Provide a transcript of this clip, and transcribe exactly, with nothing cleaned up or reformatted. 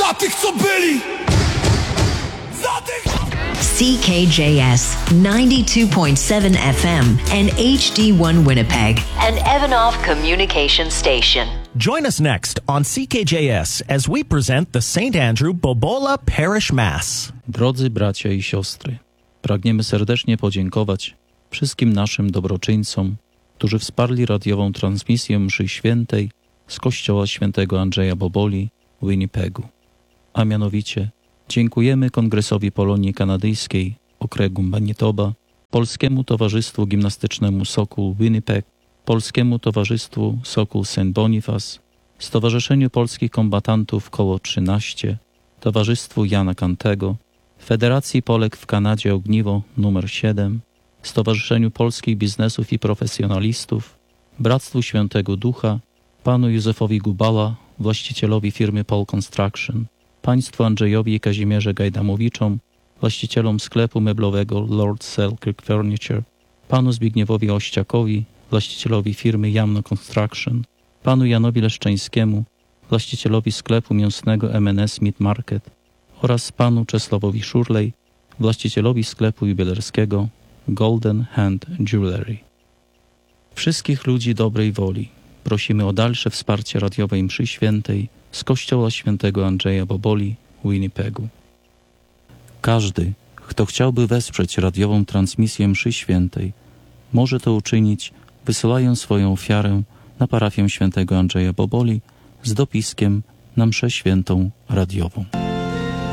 Za tych, co byli! Za tych... C K J S ninety-two point seven F M and H D one Winnipeg, an Evanoff communication station. Join us next on C K J S as we present the Saint Andrew Bobola Parish Mass. Drodzy bracia i siostry, pragniemy serdecznie podziękować wszystkim naszym dobroczyńcom, którzy wsparli radiową transmisję mszy świętej z kościoła świętego Andrzeja Boboli w Winnipegu. A mianowicie dziękujemy Kongresowi Polonii Kanadyjskiej okręgu Manitoba, Polskiemu Towarzystwu Gimnastycznemu Sokół Winnipeg, Polskiemu Towarzystwu Sokół Saint Boniface, Stowarzyszeniu Polskich Kombatantów Koło trzynaście, Towarzystwu Jana Kantego, Federacji Polek w Kanadzie Ogniwo numer siedem, Stowarzyszeniu Polskich Biznesów i Profesjonalistów, Bractwu Świętego Ducha, panu Józefowi Gubala, właścicielowi firmy Pol Construction, państwu Andrzejowi i Kazimierze Gajdamowiczom, właścicielom sklepu meblowego Lord Selkirk Furniture, panu Zbigniewowi Ościakowi, właścicielowi firmy Jamno Construction, panu Janowi Leszczeńskiemu, właścicielowi sklepu mięsnego M and S Meat Market oraz panu Czesławowi Szurlej, właścicielowi sklepu jubilerskiego Golden Hand Jewelry. Wszystkich ludzi dobrej woli prosimy o dalsze wsparcie radiowej mszy świętej z kościoła świętego Andrzeja Boboli w Winnipegu. Każdy, kto chciałby wesprzeć radiową transmisję mszy świętej, może to uczynić, wysyłając swoją ofiarę na parafię świętego Andrzeja Boboli z dopiskiem na mszę świętą radiową.